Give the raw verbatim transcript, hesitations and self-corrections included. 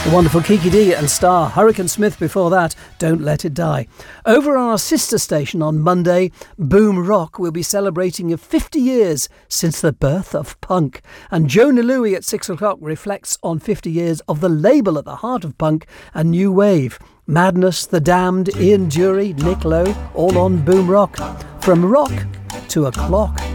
The wonderful Kiki D and Star. Hurricane Smith before that, Don't Let It Die. Over on our sister station on Monday, Boom Rock will be celebrating fifty years since the birth of punk. And Jonah Louie at six o'clock reflects on fifty years of the label at the heart of punk and new wave. Madness, The Damned, Ian Dury, Nick Lowe, all on Boom Rock. From rock to a clock.